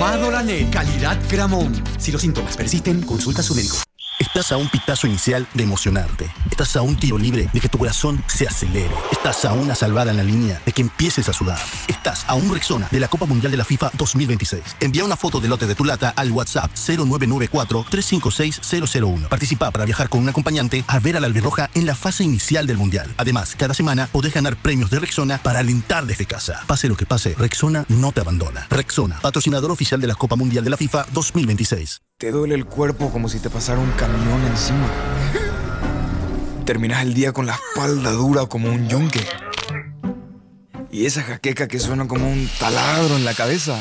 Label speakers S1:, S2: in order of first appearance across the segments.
S1: Madolanet, calidad Gramón. Si los síntomas persisten, consulta a su médico.
S2: Estás a un pitazo inicial de emocionarte. Estás a un tiro libre de que tu corazón se acelere. Estás a una salvada en la línea de que empieces a sudar. Estás a un Rexona de la Copa Mundial de la FIFA 2026. Envía una foto del lote de tu lata al WhatsApp 0994-356-001. Participa para viajar con un acompañante a ver a la albirroja en la fase inicial del Mundial. Además, cada semana podés ganar premios de Rexona para alentar desde casa. Pase lo que pase, Rexona no te abandona. Rexona, patrocinador oficial de la Copa Mundial de la FIFA 2026.
S3: Te duele el cuerpo como si te pasara un camión encima. Terminas el día con la espalda dura como un yunque. Y esa jaqueca que suena como un taladro en la cabeza.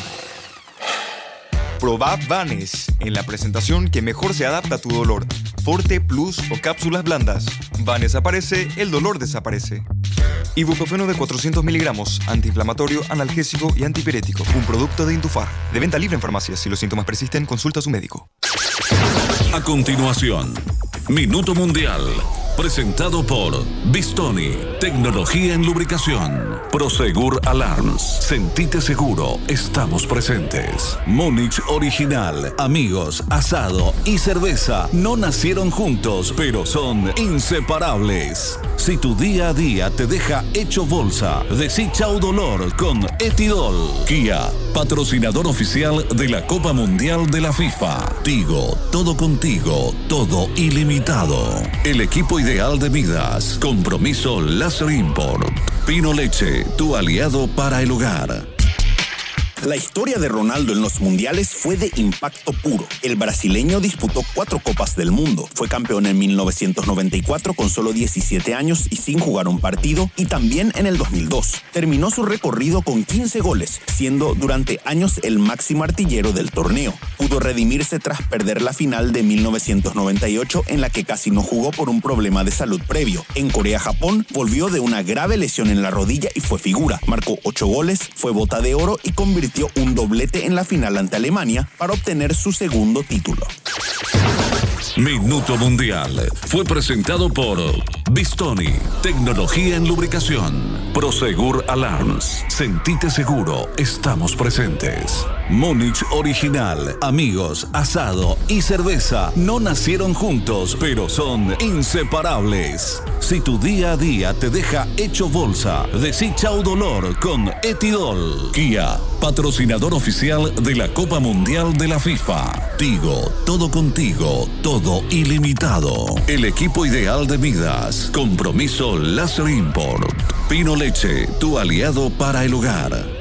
S4: Proba Vanes en la presentación que mejor se adapta a tu dolor. Forte, Plus o cápsulas blandas. Vanes aparece, el dolor desaparece. Ibuprofeno de 400 miligramos, antiinflamatorio, analgésico y antipirético. Un producto de Intufar. De venta libre en farmacias. Si los síntomas persisten, consulta a su médico.
S5: A continuación, Minuto Mundial. Presentado por Bistoni, tecnología en lubricación. Prosegur Alarms, sentite seguro, estamos presentes. Múnich Original, amigos, asado y cerveza no nacieron juntos, pero son inseparables. Si tu día a día te deja hecho bolsa, decí chau dolor con Etidol. Kia, patrocinador oficial de la Copa Mundial de la FIFA. Tigo, todo contigo, todo ilimitado. El equipo ideal de Midas. Compromiso Láser Import. Pino Leche, tu aliado para el hogar.
S6: La historia de Ronaldo en los mundiales fue de impacto puro. El brasileño disputó 4 Copas del Mundo. Fue campeón en 1994 con solo 17 años y sin jugar un partido, y también en el 2002. Terminó su recorrido con 15 goles, siendo durante años el máximo artillero del torneo. Pudo redimirse tras perder la final de 1998, en la que casi no jugó por un problema de salud previo. En Corea-Japón volvió de una grave lesión en la rodilla y fue figura. Marcó 8 goles, fue bota de oro y convirtió un doblete en la final ante Alemania para obtener su segundo título.
S5: Minuto Mundial fue presentado por Bistoni, tecnología en lubricación. Prosegur Alarms, sentite seguro, estamos presentes. Múnich Original, amigos, asado y cerveza no nacieron juntos, pero son inseparables. Si tu día a día te deja hecho bolsa, decí chau dolor con Etidol. Kia, patrocinador oficial de la Copa Mundial de la FIFA. Tigo, todo contigo, todo ilimitado. El equipo ideal de Midas. Compromiso Láser Import. Pino Leche, tu aliado para el hogar.